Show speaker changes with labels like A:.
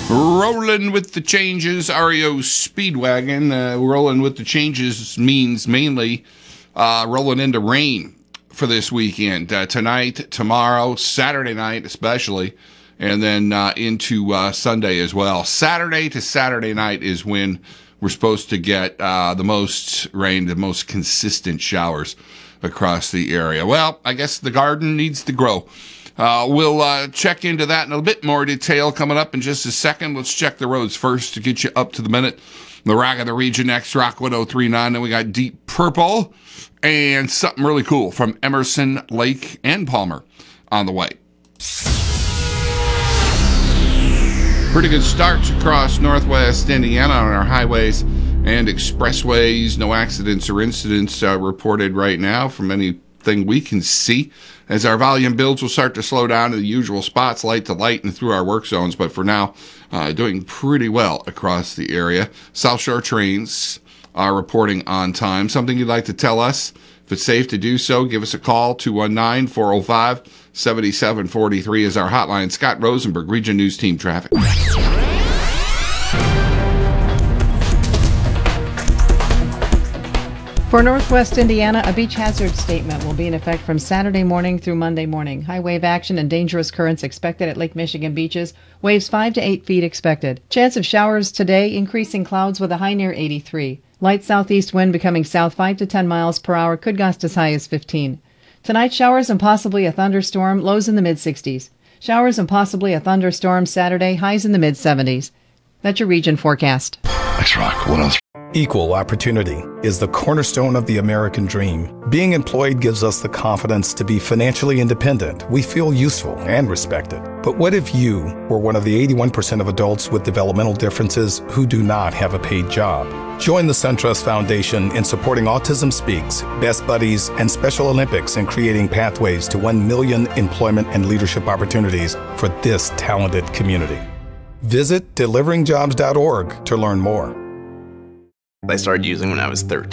A: Rolling with the changes, REO Speedwagon. Rolling with the changes means mainly rolling into rain for this weekend. Tonight, tomorrow, Saturday night especially, and then into Sunday as well. Saturday to Saturday night is when we're supposed to get the most rain, the most consistent showers across the area. Well, I guess the garden needs to grow. We'll check into that in a bit more detail coming up in just a second. Let's check the roads first to get you up to the minute. The Rock of the Region next, Rock 103.9. Then we got Deep Purple and something really cool from Emerson, Lake, and Palmer on the way. Pretty good starts across northwest Indiana on our highways and expressways. No accidents or incidents reported right now from anything we can see. As our volume builds, we'll start to slow down to the usual spots, light to light, and through our work zones. But for now, doing pretty well across the area. South Shore trains are reporting on time. Something you'd like to tell us? If it's safe to do so, give us a call. 219-405-7743 is our hotline. Scott Rosenberg, Region News Team Traffic.
B: For Northwest Indiana, a beach hazard statement will be in effect from Saturday morning through Monday morning. High wave action and dangerous currents expected at Lake Michigan beaches. Waves 5 to 8 feet expected. Chance of showers today, increasing clouds with a high near 83. Light southeast wind becoming south 5 to 10 miles per hour, could gust as high as 15. Tonight, showers and possibly a thunderstorm, lows in the mid-60s. Showers and possibly a thunderstorm Saturday, highs in the mid-70s. That's your region forecast.
C: X-Rock 103.
D: Equal opportunity is the cornerstone of the American dream. Being employed gives us the confidence to be financially independent. We feel useful and respected. But what if you were one of the 81% of adults with developmental differences who do not have a paid job? Join the SunTrust Foundation in supporting Autism Speaks, Best Buddies, and Special Olympics in creating pathways to 1 million employment and leadership opportunities for this talented community. Visit deliveringjobs.org to learn more.
E: I started using when I was 13.